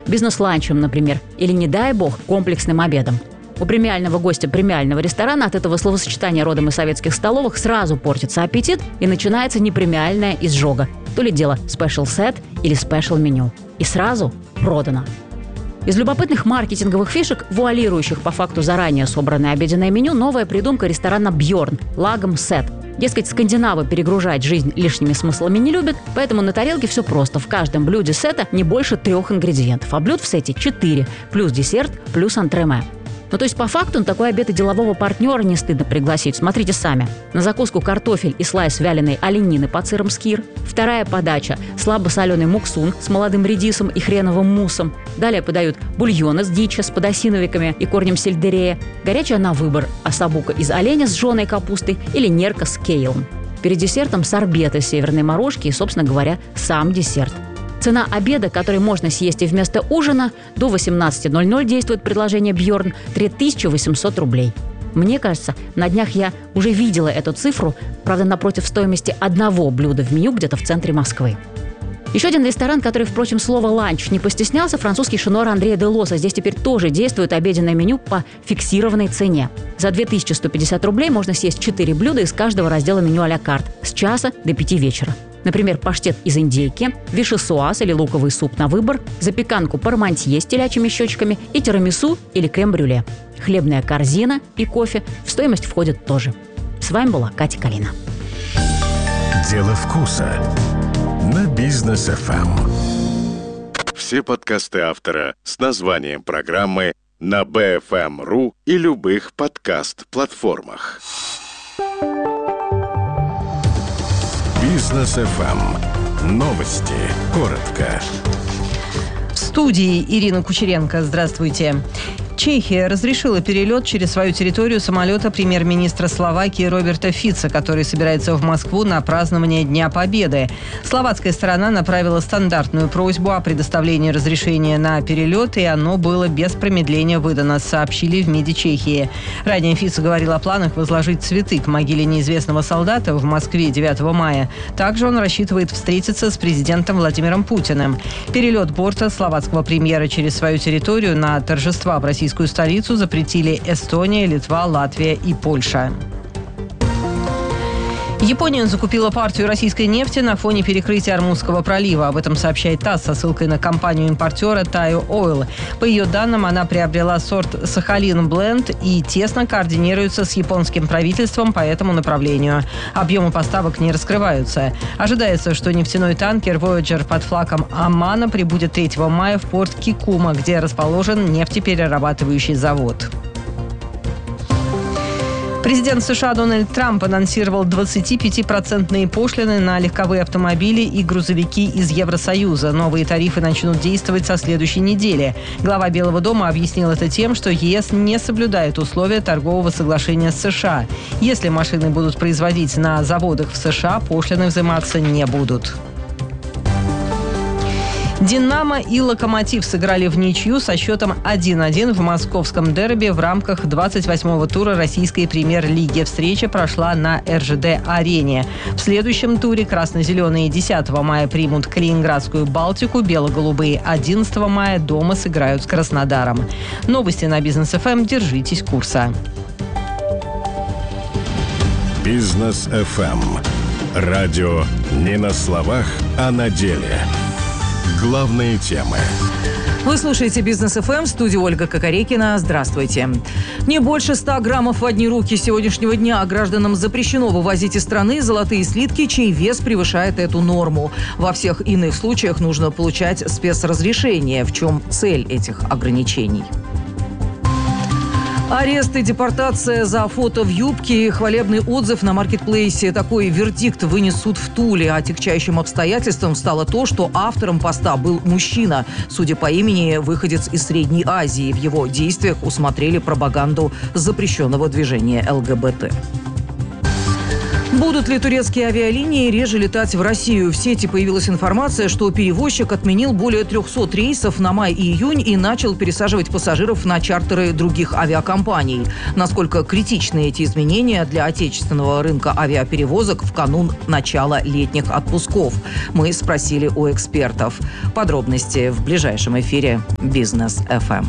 бизнес-ланчем, например, или, не дай бог, комплексным обедом. У премиального гостя премиального ресторана от этого словосочетания родом из советских столовых сразу портится аппетит и начинается непремиальная изжога. То ли дело спешл-сет или спешл-меню. И сразу продано. Из любопытных маркетинговых фишек, вуалирующих по факту заранее собранное обеденное меню, новая придумка ресторана «Бьорн» – лагом-сет. Дескать, скандинавы перегружать жизнь лишними смыслами не любят, поэтому на тарелке все просто. В каждом блюде сета не больше 3 ингредиентов, а блюд в сете 4, плюс десерт, плюс антреме. Ну, то есть, по факту, на такой обед и делового партнера не стыдно пригласить. Смотрите сами. На закуску картофель и слайс вяленой оленины под сыром скир. Вторая подача – слабосоленый муксун с молодым редисом и хреновым муссом. Далее подают бульоны с дичи, с подосиновиками и корнем сельдерея. Горячая на выбор – осабука из оленя с жженой капустой или нерка с кейлом. Перед десертом сорбеты северной морожки и, собственно говоря, сам десерт. Цена обеда, который можно съесть и вместо ужина, до 18:00 действует предложение «Бьорн» – 3800 рублей. Мне кажется, на днях я уже видела эту цифру, правда, напротив стоимости одного блюда в меню где-то в центре Москвы. Еще один ресторан, который, впрочем, слово «ланч» не постеснялся, французский шинор Андреа де Лоса. Здесь теперь тоже действует обеденное меню по фиксированной цене. За 2150 рублей можно съесть 4 блюда из каждого раздела меню а-ля карт с часа до 5 вечера. Например, паштет из индейки, вишесуаз или луковый суп на выбор, запеканку пармантье с телячьими щечками и тирамису или крем-брюле. Хлебная корзина и кофе в стоимость входят тоже. С вами была Катя Калина. Дело вкуса на Бизнес ФМ. Все подкасты автора с названием программы на BFM.ru и любых подкаст-платформах. Бизнес ФМ. Новости. Коротко. В студии Ирина Кучеренко. Здравствуйте. Чехия разрешила перелет через свою территорию самолета премьер-министра Словакии Роберта Фица, который собирается в Москву на празднование Дня Победы. Словацкая сторона направила стандартную просьбу о предоставлении разрешения на перелет, и оно было без промедления выдано, сообщили в МИДе Чехии. Ранее Фиц говорил о планах возложить цветы к могиле неизвестного солдата в Москве 9 мая. Также он рассчитывает встретиться с президентом Владимиром Путиным. Перелет борта словацкого премьера через свою территорию на торжества в российскую столицу запретили Эстония, Литва, Латвия и Польша. Япония закупила партию российской нефти на фоне перекрытия Ормузского пролива. Об этом сообщает ТАСС со ссылкой на компанию-импортера Taiyo Oil. По ее данным, она приобрела сорт Сахалин Бленд и тесно координируется с японским правительством по этому направлению. Объемы поставок не раскрываются. Ожидается, что нефтяной танкер Voyager под флагом Омана прибудет 3 мая в порт Кикума, где расположен нефтеперерабатывающий завод. Президент США Дональд Трамп анонсировал 25% пошлины на легковые автомобили и грузовики из Евросоюза. Новые тарифы начнут действовать со следующей недели. Глава Белого дома объяснил это тем, что ЕС не соблюдает условия торгового соглашения с США. Если машины будут производить на заводах в США, пошлины взиматься не будут. «Динамо» и «Локомотив» сыграли в ничью со счетом 1-1 в московском дерби в рамках 28-го тура российской премьер-лиги. Встреча прошла на РЖД-арене. В следующем туре красно-зеленые 10 мая примут Калининградскую «Балтику», бело-голубые 11 мая дома сыграют с Краснодаром. Новости на Бизнес ФМ. Держитесь курса. Бизнес ФМ. Радио не на словах, а на деле. Главные темы. Вы слушаете «Бизнес ФМ», в студии Ольга Кокорекина. Здравствуйте. Не больше 100 граммов в одни руки с сегодняшнего дня гражданам запрещено вывозить из страны золотые слитки, чей вес превышает эту норму. Во всех иных случаях нужно получать спецразрешение. В чем цель этих ограничений? Арест и депортация за фото в юбке и хвалебный отзыв на маркетплейсе. Такой вердикт вынес суд в Туле. Отягчающим обстоятельством стало то, что автором поста был мужчина. Судя по имени, выходец из Средней Азии. В его действиях усмотрели пропаганду запрещенного движения ЛГБТ. Будут ли турецкие авиалинии реже летать в Россию? В сети появилась информация, что перевозчик отменил более 300 рейсов на май и июнь и начал пересаживать пассажиров на чартеры других авиакомпаний. Насколько критичны эти изменения для отечественного рынка авиаперевозок в канун начала летних отпусков? Мы спросили у экспертов. Подробности в ближайшем эфире «Бизнес ФМ».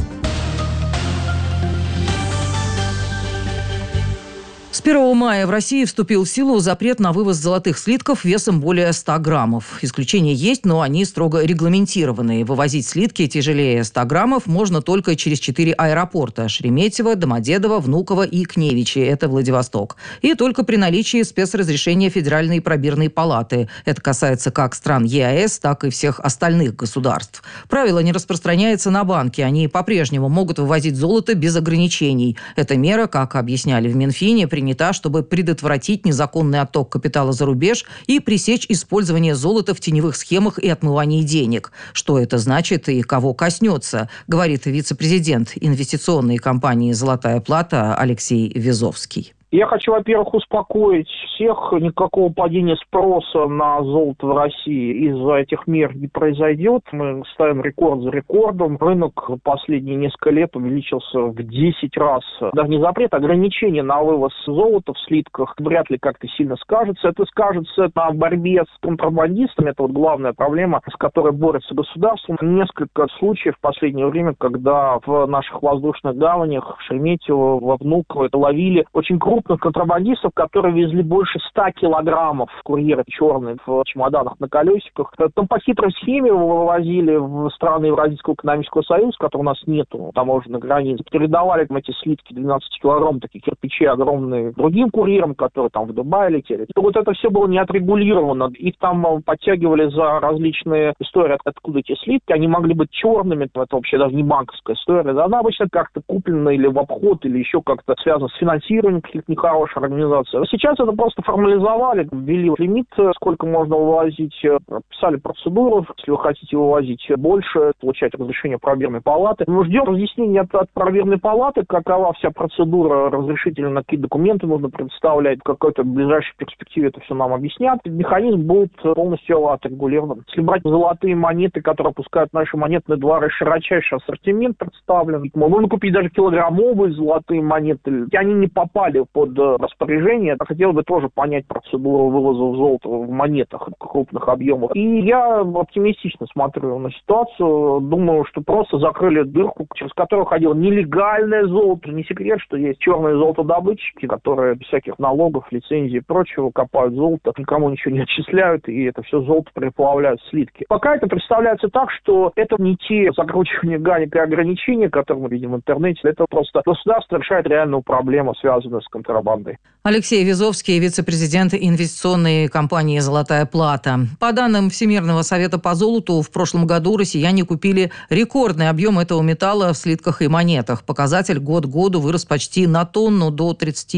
С 1 мая в России вступил в силу запрет на вывоз золотых слитков весом более 100 граммов. Исключения есть, но они строго регламентированы. Вывозить слитки тяжелее 100 граммов можно только через 4 аэропорта – Шереметьево, Домодедово, Внуково и Кневичи – это Владивосток. И только при наличии спецразрешения Федеральной пробирной палаты. Это касается как стран ЕАЭС, так и всех остальных государств. Правило не распространяется на банки. Они по-прежнему могут вывозить золото без ограничений. Эта мера, как объясняли в Минфине, принята, чтобы предотвратить незаконный отток капитала за рубеж и пресечь использование золота в теневых схемах и отмывании денег. Что это значит и кого коснется, говорит вице-президент инвестиционной компании «Золотая плата» Алексей Визовский. Я хочу, во-первых, успокоить всех. Никакого падения спроса на золото в России из-за этих мер не произойдет. Мы ставим рекорд за рекордом. Рынок последние несколько лет увеличился в 10 раз. Даже не запрет, а ограничение на вывоз золота в слитках вряд ли как-то сильно скажется. Это скажется на борьбе с контрабандистами. Это вот главная проблема, с которой борется государство. Несколько случаев в последнее время, когда в наших воздушных гаванях, в Шереметьево, во Внуково, ловили очень крупных контрабандистов, которые везли больше 100 килограммов курьеры черные в чемоданах на колесиках. Там по хитрой схеме вывозили в страны Евразийского экономического союза, которого у нас нету таможенных границ. Передавали эти слитки 12 килограмм, такие кирпичи огромные, другим курьерам, которые там в Дубае летели. И вот это все было не отрегулировано. Их там подтягивали за различные истории, откуда эти слитки. Они могли быть черными, это вообще даже не банковская история. Она обычно как-то куплена или в обход, или еще как-то связана с финансированием каких-то нехорошая организация. Сейчас это просто формализовали, ввели лимит, сколько можно вывозить, прописали процедуру. Если вы хотите вывозить больше, получать разрешение пробирной палаты. Мы ждем разъяснения от пробирной палаты, какова вся процедура разрешительная, на какие документы нужно представлять. В какой-то ближайшей перспективе это все нам объяснят. Механизм будет полностью отрегулирован. Если брать золотые монеты, которые пускают наши монетные дворы, широчайший ассортимент представлен. Можно купить даже килограммовые золотые монеты. Они не попали под распоряжение. Я хотел бы тоже понять процедуру вывоза золота в монетах в крупных объемах. И я оптимистично смотрю на ситуацию. Думаю, что просто закрыли дырку, через которую ходило нелегальное золото. Не секрет, что есть черные золотодобытчики, которые без всяких налогов, лицензий и прочего копают золото, никому ничего не отчисляют, и это все золото переплавляют в слитки. Пока это представляется так, что это не те закручивания гаек и ограничения, которые мы видим в интернете. Это просто государство решает реальную проблему, связанную с контрабандой. Алексей Визовский, вице-президент инвестиционной компании «Золотая плата». По данным Всемирного совета по золоту, в прошлом году россияне купили рекордный объем этого металла в слитках и монетах. Показатель год к году вырос почти на тонну до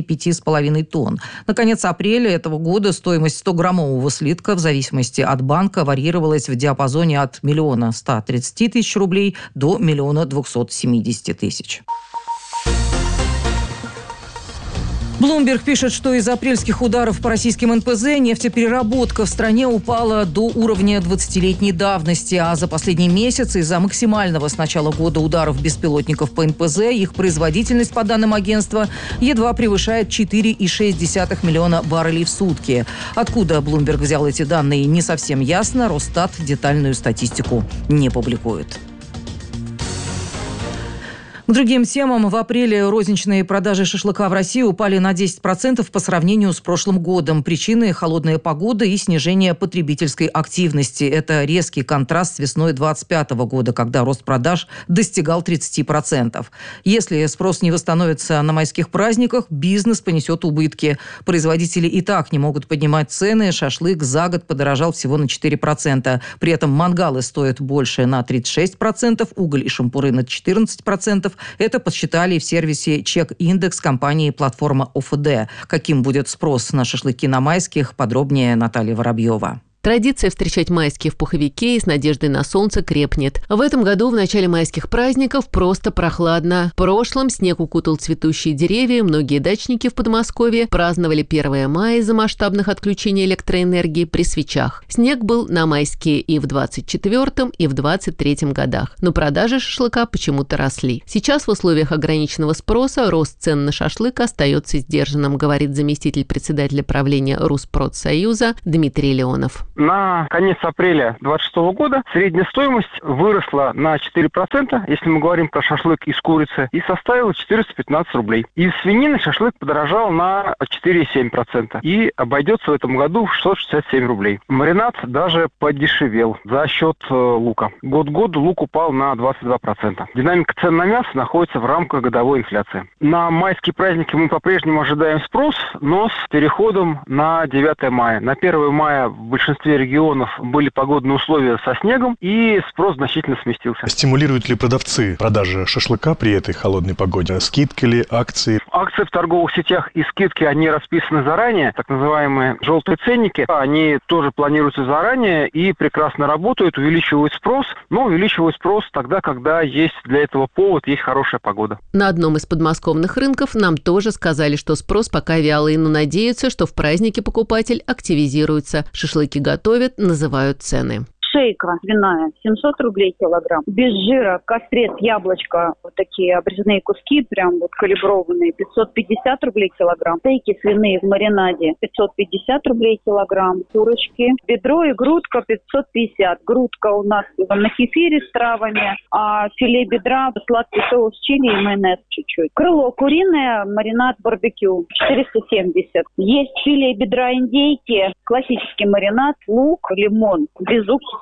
35,5 тонн. На конец апреля этого года стоимость 100-граммового слитка в зависимости от банка варьировалась в диапазоне от 1 130 000 рублей до 1 270 000. Bloomberg пишет, что из апрельских ударов по российским НПЗ нефтепереработка в стране упала до уровня 20-летней давности, а за последний месяц из-за максимального с начала года ударов беспилотников по НПЗ их производительность, по данным агентства, едва превышает 4,6 миллиона баррелей в сутки. Откуда Bloomberg взял эти данные, не совсем ясно. Росстат детальную статистику не публикует. К другим темам. В апреле розничные продажи шашлыка в России упали на 10% по сравнению с прошлым годом. Причины – холодная погода и снижение потребительской активности. Это резкий контраст с весной 2025 года, когда рост продаж достигал 30%. Если спрос не восстановится на майских праздниках, бизнес понесет убытки. Производители и так не могут поднимать цены. Шашлык за год подорожал всего на 4%. При этом мангалы стоят больше на 36%, уголь и шампуры на 14%. Это подсчитали в сервисе «Чек-индекс» компании «Платформа ОФД». Каким будет спрос на шашлыки на майских, подробнее Наталья Воробьева. Традиция встречать майские в пуховике и с надеждой на солнце крепнет. В этом году в начале майских праздников просто прохладно. В прошлом снег укутал цветущие деревья, многие дачники в Подмосковье праздновали 1 мая из-за масштабных отключений электроэнергии при свечах. Снег был на майские и в 24-м, и в 23-м годах, но продажи шашлыка почему-то росли. Сейчас в условиях ограниченного спроса рост цен на шашлык остается сдержанным, говорит заместитель председателя правления Руспродсоюза Дмитрий Леонов. На конец апреля 2026 года средняя стоимость выросла на 4%, если мы говорим про шашлык из курицы, и составила 415 рублей. Из свинины шашлык подорожал на 4,7% и обойдется в этом году в 667 рублей. Маринад даже подешевел за счет лука. Год к году лук упал на 22%. Динамика цен на мясо находится в рамках годовой инфляции. На майские праздники мы по-прежнему ожидаем спрос, но с переходом на 9 мая. На 1 мая в большинстве регионов были погодные условия со снегом, и спрос значительно сместился. Стимулируют ли продавцы продажи шашлыка при этой холодной погоде? Скидки ли, акции? Акции в торговых сетях и скидки, они расписаны заранее, так называемые желтые ценники. Они тоже планируются заранее и прекрасно работают, увеличивают спрос, но увеличивают спрос тогда, когда есть для этого повод, есть хорошая погода. На одном из подмосковных рынков нам тоже сказали, что спрос пока вялый, но надеются, что в праздники покупатель активизируется. Шашлыки готовят, называют цены. Шейка свиная 700 рублей килограмм. Без жира кострец, яблочко, вот такие обрезные куски, прям вот калиброванные, 550 рублей килограмм. Стейки свиные в маринаде 550 рублей килограмм. Курочки, бедро и грудка 550. Грудка у нас на кефире с травами, а филе бедра сладкий соус чили и майонез чуть-чуть. Крыло куриное, маринад барбекю 470. Есть филе бедра индейки, классический маринад, лук, лимон, без уксуса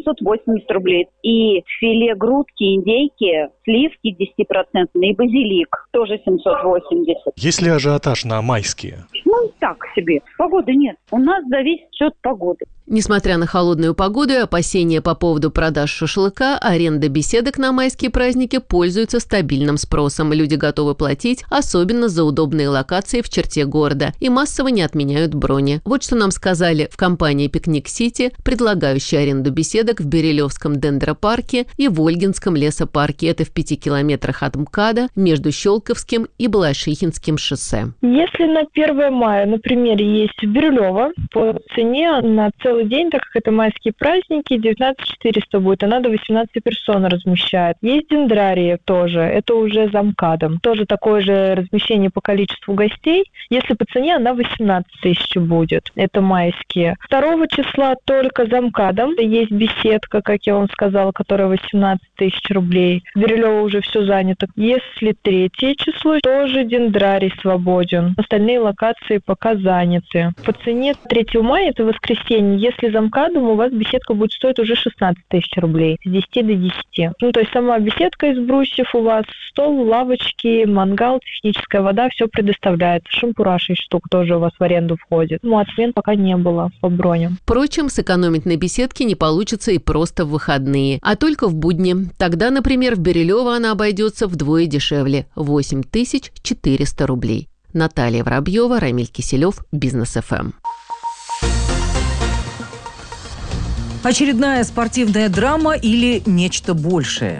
780 рублей. И филе грудки индейки, сливки 10% и базилик тоже 780. Есть ли ажиотаж на майские? Ну, так себе. Погоды нет. У нас зависит все от погоды. Несмотря на холодную погоду и опасения по поводу продаж шашлыка, аренда беседок на майские праздники пользуется стабильным спросом. Люди готовы платить, особенно за удобные локации в черте города, и массово не отменяют брони. Вот что нам сказали в компании «Пикник Сити», предлагающей аренду беседок в Берилевском дендропарке и в Ольгинском лесопарке. Это в 5 километрах от МКАДа между Щелковским и Балашихинским шоссе. Если на 1 мая, например, есть в Бирюлево, по цене на целый день, так как это майские праздники, 19 400 будет, она до 18 персон размещает. Есть дендрарии тоже, это уже за МКАДом. Тоже такое же размещение по количеству гостей. Если по цене, она 18 тысяч будет. Это майские. 2 числа только за МКАДом есть беседка, как я вам сказала, которая 18 тысяч рублей. В Бирюлево уже все занято. Если 3 число, тоже дендрарий свободен. Остальные локации пока заняты. По цене 3 мая, это воскресенье, если за МКАДом, у вас беседка будет стоить уже 16 тысяч рублей. С 10 до 10. Ну, то есть сама беседка из брусьев у вас, стол, лавочки, мангал, техническая вода, все предоставляется. Шампура 6 штук тоже у вас в аренду входит. Ну, отмен пока не было по броням. Впрочем, сэкономить на беседке не получится и просто в выходные, а только в будни. Тогда, например, в Берилево она обойдется вдвое дешевле – 8400 рублей. Наталья Воробьева, Рамиль Киселев, Бизнес ФМ. Очередная спортивная драма или нечто большее?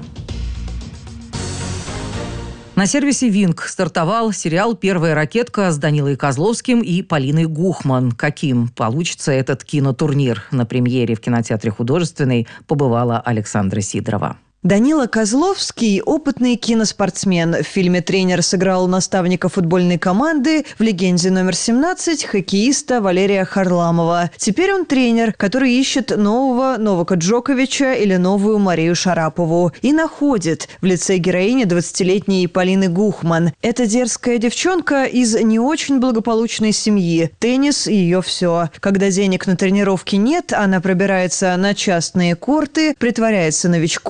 На сервисе Wink стартовал сериал «Первая ракетка» с Данилой Козловским и Полиной Гухман. Каким получится этот кинотурнир? На премьере в кинотеатре «Художественный» побывала Александра Сидорова. Данила Козловский – опытный киноспортсмен. В фильме тренер сыграл наставника футбольной команды, в «Легенде номер 17» – хоккеиста Валерия Харламова. Теперь он тренер, который ищет нового Новака Джоковича или новую Марию Шарапову. И находит в лице героини 20-летней Полины Гухман. Эта дерзкая девчонка из не очень благополучной семьи. Теннис – ее все. Когда денег на тренировки нет, она пробирается на частные корты, притворяется новичком,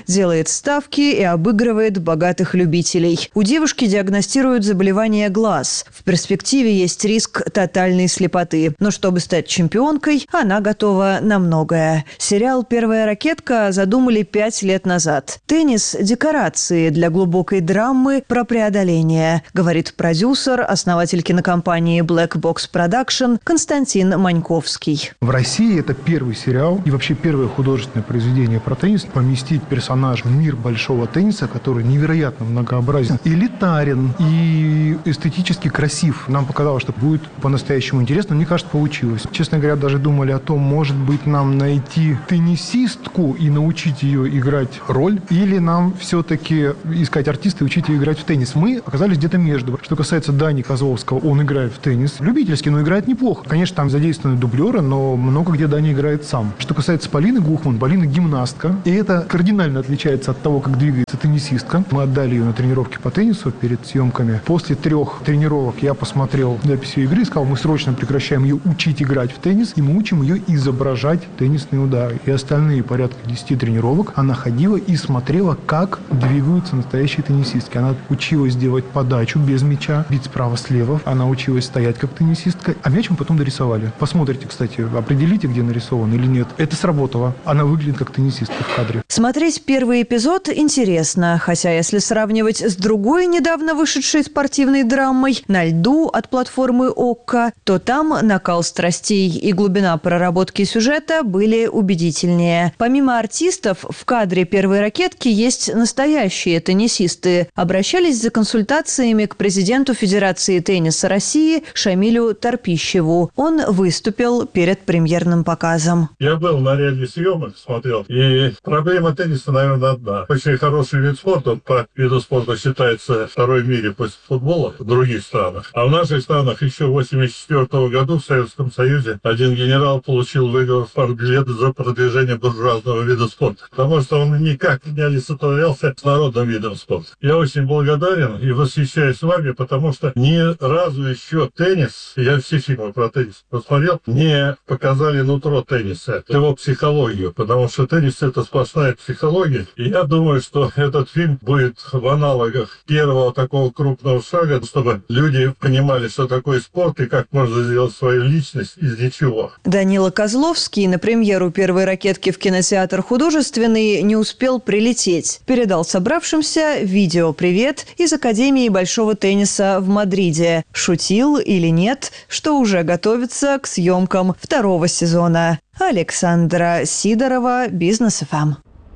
делает ставки и обыгрывает богатых любителей. У девушки диагностируют заболевание глаз. В перспективе есть риск тотальной слепоты. Но чтобы стать чемпионкой, она готова на многое. Сериал «Первая ракетка» задумали 5 лет назад. Теннис – декорации для глубокой драмы про преодоление, говорит продюсер, основатель кинокомпании Black Box Production Константин Маньковский. В России это первый сериал и вообще первое художественное произведение про теннис. Поместить персонажа в мир большого тенниса, который невероятно многообразен, элитарен и эстетически красив. Нам показалось, что будет по-настоящему интересно. Мне кажется, получилось. Честно говоря, даже думали о том, может быть, нам найти теннисистку и научить ее играть роль, или нам все-таки искать артиста и учить ее играть в теннис. Мы оказались где-то между. Что касается Дани Козловского, он играет в теннис. Любительский, но играет неплохо. Конечно, там задействованы дублеры, но много где Даня играет сам. Что касается Полины Гухман, Полина гимнастка. И это кардинально отличается от того, как двигается теннисистка. Мы отдали ее на тренировки по теннису перед съемками. После 3 тренировок я посмотрел запись ее игры и сказал, мы срочно прекращаем ее учить играть в теннис, и мы учим ее изображать теннисные удары. И остальные порядка 10 тренировок она ходила и смотрела, как двигаются настоящие теннисистки. Она училась делать подачу без мяча, бить справа-слева. Она училась стоять как теннисистка, а мяч мы потом дорисовали. Посмотрите, кстати, определите, где нарисован или нет. Это сработало. Она выглядит как теннисистка в кадре. Смотреть первый эпизод интересно, хотя если сравнивать с другой недавно вышедшей спортивной драмой «На льду» от платформы ОККО, то там накал страстей и глубина проработки сюжета были убедительнее. Помимо артистов, в кадре «Первой ракетки» есть настоящие теннисисты. Обращались за консультациями к президенту Федерации тенниса России Шамилю Торпищеву. Он выступил перед премьерным показом. Я был на ряде съемок, смотрел, и проблема тенниса, наверное, одна. Очень хороший вид спорта, он по виду спорта считается второй в мире после футбола в других странах. А в наших странах еще в 1984 году в Советском Союзе один генерал получил выговор в парк-билет за продвижение буржуазного вида спорта, потому что он никак не олицетворялся с народным видом спорта. Я очень благодарен и восхищаюсь вами, потому что ни разу еще теннис, я все фильмы про теннис посмотрел, не показали нутро тенниса, его психологию, потому что теннис — это сплошная психология. И я думаю, что этот фильм будет в аналогах первого такого крупного шага, чтобы люди понимали, что такое спорт и как можно сделать свою личность из ничего. Данила Козловский на премьеру «Первой ракетки» в кинотеатр «Художественный» не успел прилететь. Передал собравшимся видео-привет из Академии большого тенниса в Мадриде. Шутил или нет, что уже готовится к съемкам 2-го сезона. Александра Сидорова, Бизнес ФМ.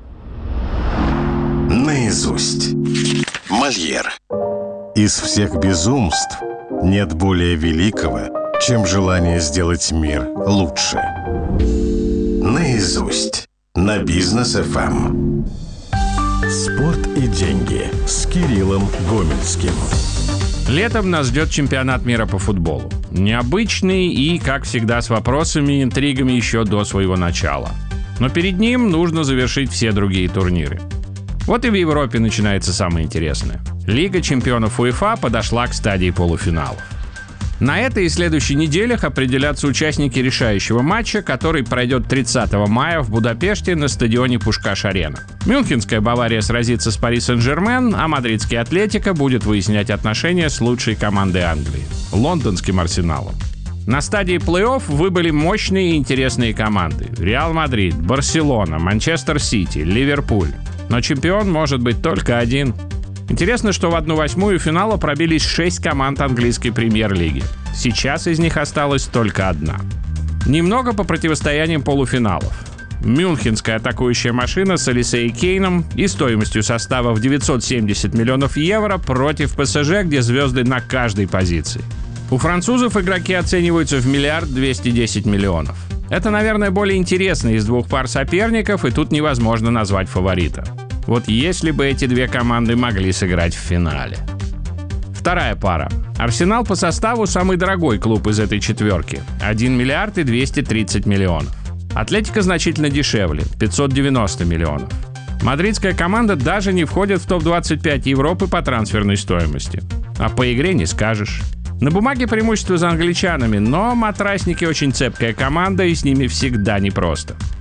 Наизусть. Мольер. Из всех безумств нет более великого, чем желание сделать мир лучше. Наизусть. На Бизнес ФМ. Спорт и деньги с Кириллом Гомельским. Летом нас ждет чемпионат мира по футболу. Необычный и, как всегда, с вопросами и интригами еще до своего начала. Но перед ним нужно завершить все другие турниры. Вот и в Европе начинается самое интересное. Лига чемпионов УЕФА подошла к стадии полуфиналов. На этой и следующей неделях определятся участники решающего матча, который пройдет 30 мая в Будапеште на стадионе Пушкаш-Арена. Мюнхенская Бавария сразится с Пари Сен-Жермен, а мадридский Атлетико будет выяснять отношения с лучшей командой Англии – лондонским Арсеналом. На стадии плей-офф выбыли мощные и интересные команды – Реал Мадрид, Барселона, Манчестер Сити, Ливерпуль. Но чемпион может быть только один. Интересно, что в 1/8 финала пробились 6 команд английской премьер-лиги. Сейчас из них осталась только одна. Немного по противостояниям полуфиналов. Мюнхенская атакующая машина с Олисей Кейном и стоимостью состава в 970 миллионов евро против ПСЖ, где звезды на каждой позиции. У французов игроки оцениваются в 1 210 миллионов. Это, наверное, более интересно из двух пар соперников, и тут невозможно назвать фаворита. Вот если бы эти две команды могли сыграть в финале. Вторая пара. Арсенал по составу самый дорогой клуб из этой четверки – 1 230 миллионов. Атлетико значительно дешевле – 590 миллионов. Мадридская команда даже не входит в топ-25 Европы по трансферной стоимости. А по игре не скажешь. На бумаге преимущество за англичанами, но матрасники очень цепкая команда, и с ними всегда непросто.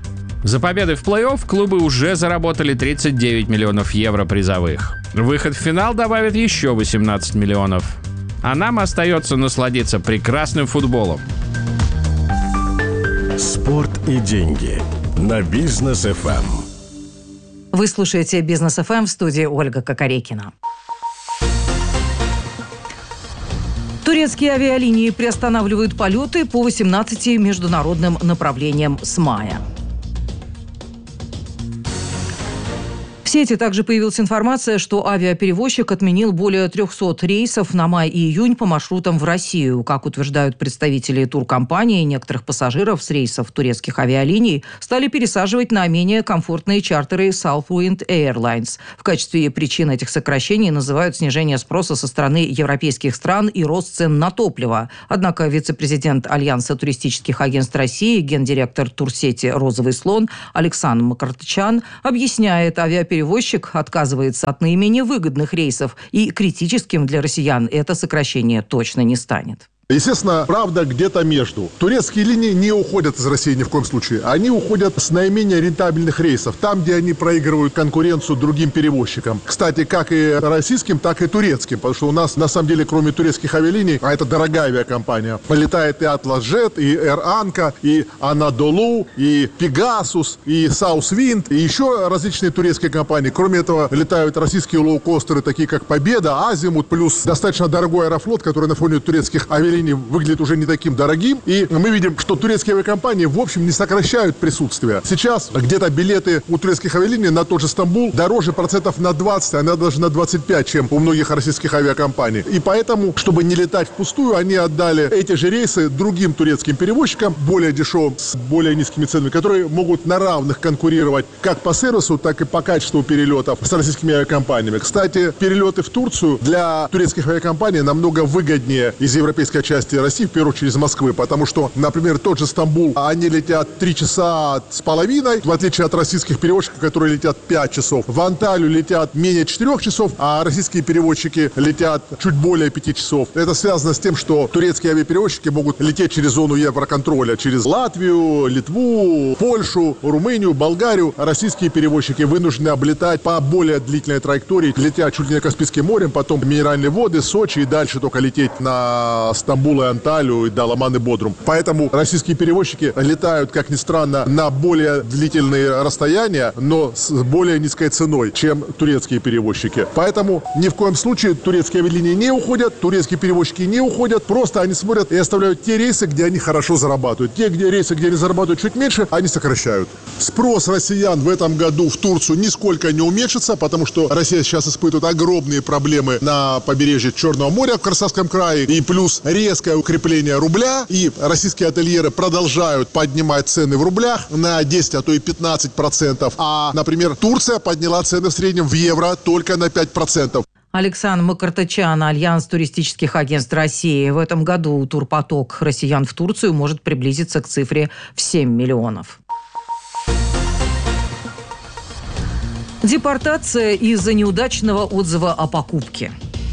За победы в плей-офф клубы уже заработали 39 миллионов евро призовых. Выход в финал добавит еще 18 миллионов. А нам остается насладиться прекрасным футболом. Спорт и деньги на Бизнес ФМ. Вы слушаете Бизнес ФМ, в студии Ольга Кокорекина. Турецкие авиалинии приостанавливают полеты по 18 международным направлениям с мая. В сети также появилась информация, что авиаперевозчик отменил более 300 рейсов на май и июнь по маршрутам в Россию. Как утверждают представители туркомпании, некоторых пассажиров с рейсов турецких авиалиний стали пересаживать на менее комфортные чартеры Southwind Airlines. В качестве причин этих сокращений называют снижение спроса со стороны европейских стран и рост цен на топливо. Однако вице-президент Альянса туристических агентств России, гендиректор турсети «Розовый слон» Александр Макартычан объясняет, авиаперевозчик отказывается от наименее выгодных рейсов, и критическим для россиян это сокращение точно не станет. Естественно, правда где-то между. Турецкие линии не уходят из России ни в коем случае. Они уходят с наименее рентабельных рейсов, там, где они проигрывают конкуренцию другим перевозчикам. Кстати, как и российским, так и турецким, потому что у нас, на самом деле, кроме турецких авиалиний, а это дорогая авиакомпания, полетает и Atlas Jet, и Air Anka, и Anadolu, и Pegasus, и Southwind, и еще различные турецкие компании. Кроме этого, летают российские лоукостеры, такие как Победа, Азимут, плюс достаточно дорогой Аэрофлот, который на фоне турецких авиалиний выглядит уже не таким дорогим. И мы видим, что турецкие авиакомпании, в общем, не сокращают присутствие. Сейчас где-то билеты у турецких авиалиний на тот же Стамбул дороже процентов на 20, а даже на 25, чем у многих российских авиакомпаний. И поэтому, чтобы не летать впустую, они отдали эти же рейсы другим турецким перевозчикам, более дешевым, с более низкими ценами, которые могут на равных конкурировать как по сервису, так и по качеству перелетов с российскими авиакомпаниями. Кстати, перелеты в Турцию для турецких авиакомпаний намного выгоднее из европейской части России, в первую очередь из Москвы, потому что, например, тот же Стамбул, они летят 3 часа с половиной, в отличие от российских перевозчиков, которые летят 5 часов. В Анталию летят менее 4 часов, а российские перевозчики летят чуть более 5 часов. Это связано с тем, что турецкие авиаперевозчики могут лететь через зону Евроконтроля, через Латвию, Литву, Польшу, Румынию, Болгарию. Российские перевозчики вынуждены облетать по более длительной траектории, летят чуть ли не Каспийским морем, потом Минеральные воды, Сочи и дальше только лететь на Стамбул и Анталию, и до Ламан и Бодрум. Поэтому российские перевозчики летают, как ни странно, на более длительные расстояния, но с более низкой ценой, чем турецкие перевозчики. Поэтому ни в коем случае турецкие авиалинии не уходят, турецкие перевозчики не уходят, просто они смотрят и оставляют те рейсы, где они хорошо зарабатывают. Те рейсы, где они зарабатывают чуть меньше, они сокращают. Спрос россиян в этом году в Турцию нисколько не уменьшится, потому что Россия сейчас испытывает огромные проблемы на побережье Черного моря в Краснодарском крае, и плюс резкое укрепление рубля, и российские ательеры продолжают поднимать цены в рублях на 10, а то и 15%. А, например, Турция подняла цены в среднем в евро только на 5%. Александр Макартычан, Альянс туристических агентств России. В этом году турпоток россиян в Турцию может приблизиться к цифре в 7 миллионов. Депортация из-за неудачного отзыва о покупке.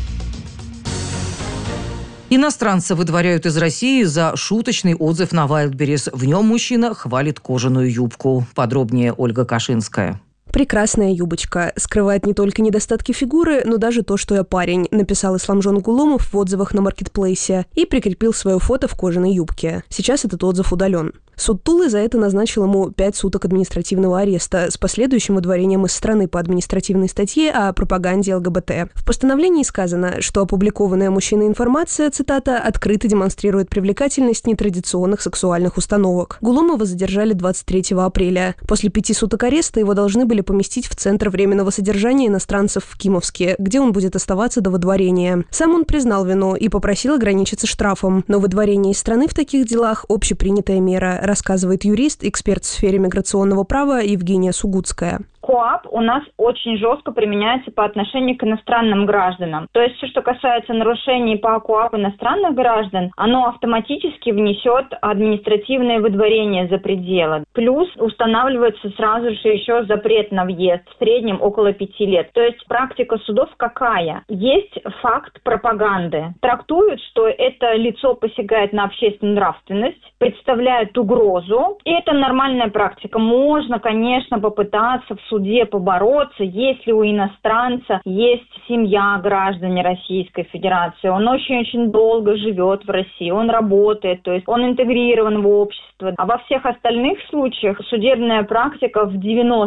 Иностранца выдворяют из России за шуточный отзыв на Wildberries. В нем мужчина хвалит кожаную юбку. Подробнее Ольга Кашинская. Прекрасная юбочка. Скрывает не только недостатки фигуры, но даже то, что я парень, написал Исламжон Гулумов в отзывах на маркетплейсе и прикрепил свое фото в кожаной юбке. Сейчас этот отзыв удален. Суд Тулы за это назначил ему 5 суток административного ареста с последующим выдворением из страны по административной статье о пропаганде ЛГБТ. В постановлении сказано, что опубликованная мужчиной информация, цитата, «открыто демонстрирует привлекательность нетрадиционных сексуальных установок». Гулумова задержали 23 апреля. После 5 суток ареста его должны были поместить в Центр временного содержания иностранцев в Кимовске, где он будет оставаться до выдворения. Сам он признал вину и попросил ограничиться штрафом. Но выдворение из страны в таких делах – общепринятая мера, рассказывает юрист, эксперт в сфере миграционного права Евгения Сугутская. КоАП у нас очень жестко применяется по отношению к иностранным гражданам. То есть все, что касается нарушений по КоАП иностранных граждан, оно автоматически внесет административное выдворение за пределы. Плюс устанавливается сразу же еще запрет на въезд, в среднем около 5 лет. То есть практика судов какая? Есть факт пропаганды. Трактуют, что это лицо посягает на общественную нравственность, представляет угрозу, и это нормальная практика. Можно, конечно, попытаться в суде побороться, если у иностранца есть семья, граждане Российской Федерации, он очень-очень долго живет в России, он работает, то есть он интегрирован в общество. А во всех остальных случаях судебная практика в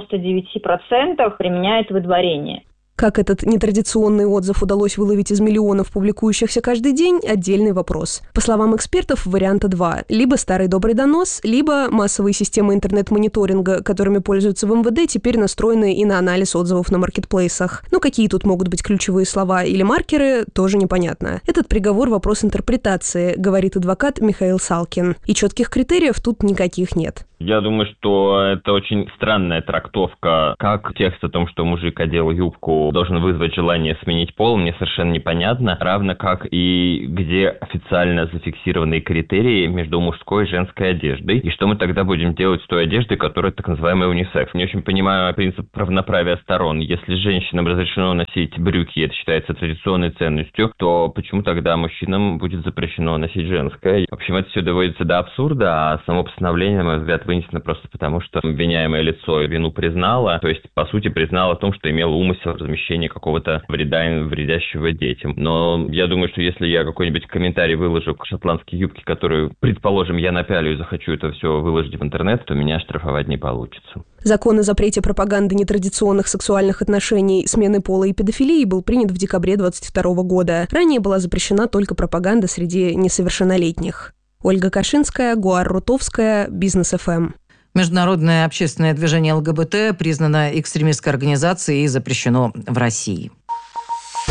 99% применяет выдворение. Как этот нетрадиционный отзыв удалось выловить из миллионов публикующихся каждый день – отдельный вопрос. По словам экспертов, варианта два. Либо старый добрый донос, либо массовые системы интернет-мониторинга, которыми пользуются в МВД, теперь настроены и на анализ отзывов на маркетплейсах. Но какие тут могут быть ключевые слова или маркеры, тоже непонятно. Этот приговор – вопрос интерпретации, говорит адвокат Михаил Салкин. И четких критериев тут никаких нет. Я думаю, что это очень странная трактовка. Как текст о том, что мужик одел юбку, должен вызвать желание сменить пол, мне совершенно непонятно. Равно как и где официально зафиксированные критерии между мужской и женской одеждой. И что мы тогда будем делать с той одеждой, которая так называемая унисекс. Не очень понимаю принцип равноправия сторон. Если женщинам разрешено носить брюки, это считается традиционной ценностью, то почему тогда мужчинам будет запрещено носить женское? В общем, это все доводится до абсурда, а само постановление, на мой взгляд, вынесено просто потому, что обвиняемое лицо вину признало, то есть, по сути, признало о том, что имело умысел размещения какого-то вреда, вредящего детям. Но я думаю, что если я какой-нибудь комментарий выложу к шотландской юбке, которую, предположим, я напялю и захочу это все выложить в интернет, то меня штрафовать не получится. Закон о запрете пропаганды нетрадиционных сексуальных отношений, смены пола и педофилии был принят в декабре 2022 года. Ранее была запрещена только пропаганда среди несовершеннолетних. Ольга Кашинская, Гуар Рутовская, Бизнес ФМ. Международное общественное движение ЛГБТ признано экстремистской организацией и запрещено в России.